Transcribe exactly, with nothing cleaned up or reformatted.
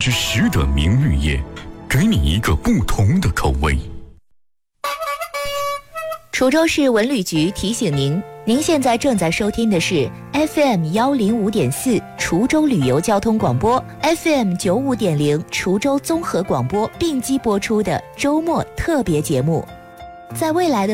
之十的明绿叶，给你一个不同的口味。 滁州市文旅局提醒您，您现在正在收听的是 F M 一零五点四 滁州旅游交通广播 ，F M 九五点零 滁州综合广播并机播出的周末特别节目。在未来的